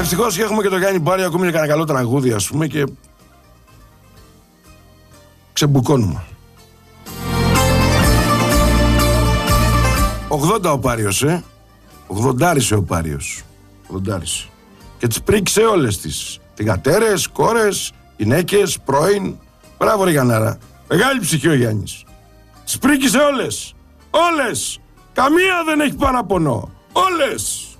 Ευτυχώς έχουμε και το Γιάννη Μπάρι, ακόμη είναι κανένα καλό τραγούδι, ας πούμε, και ξεμπουκώνουμε. 80 ο Πάριος, 80 ο Πάριος. 80. Και τις πρίξε όλες τις. Θυγατέρες, κόρες, γυναίκες, πρώην. Μπράβο ρε Γιαννάρα. Μεγάλη ψυχή ο Γιάννης. Τις πρίκησε όλες. Όλες. Καμία δεν έχει παραπονό. Όλες.